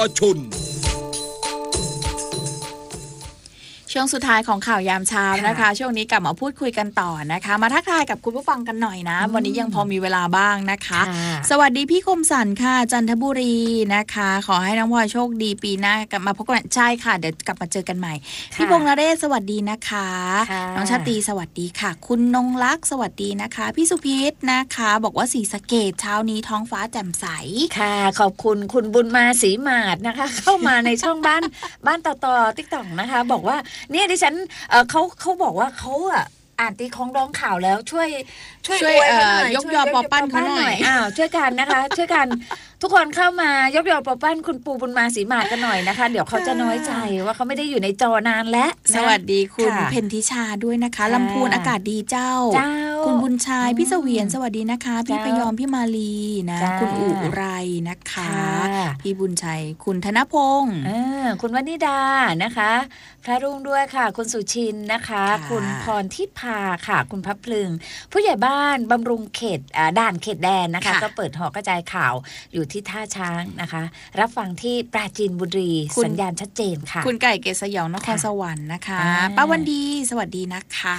ชนช่วงสุดท้ายของข่าวยามเช้านะคะช่วงนี้กลับมาพูดคุยกันต่อนะคะมาทักทายกับคุณผู้ฟังกันหน่อยนะวันนี้ยังพอมีเวลาบ้างนะคะสวัสดีพี่คมสันค่ะจันทบุรีนะคะขอให้น้องพลอยโชคดีปีหน้ากลับมาพบกันใช่ค่ะเดี๋ยวกลับมาเจอกันใหม่พี่พงษ์นเรศสวัสดีนะคะน้องชาตรีสวัสดีค่ะคุณนงลักษณ์สวัสดีนะคะพี่สุพิษนะคะบอกว่าศรีสะเกษเช้านี้ท้องฟ้าแจ่มใสค่ะขอบคุณคุณบุญมาศรีมาศนะคะเข้ามาในช่องบ้านต่อติ๊กต็อกนะคะบอกว่าเนี่ยดิฉันเขาบอกว่าเขาอ่านตีของร้องข่าวแล้วช่วยยกยอปอปั้นเขาหน่อยช่วยกันนะคะช่วยกันทุกคนเข้ามายกยอปอปั้นคุณปูบุญมาศรีมาศกันหน่อยนะคะเดี๋ยวเขาจะน้อยใจว่าเขาไม่ได้อยู่ในจอนานแล้วสวัสดีคุณเพ็ญทิชาด้วยนะคะลำพูนอากาศดีเจ้าคุณบุญชายพี่เสวียนสวัสดีนะคะพี่พยอมพี่มาลีนะคุณอุไรนะคะพี่บุญชัยคุณธนพงศ์คุณวนิดานะคะพระรุ่งด้วยค่ะคุณสุชินนะคะคุณพรทิพาค่ะคุณพับพลึงผู้ใหญ่บ้านบำรุงเขตด่านเขตแดนนะคะก็เปิดหอกระจายข่าวอยู่ที่ท่าช้างนะคะรับฟังที่ปราจีนบุรีสัญญาณชัดเจนค่ะคุณไก่เกษยองนครสวรรค์นะคะป้าวันดีสวัสดีนะคะ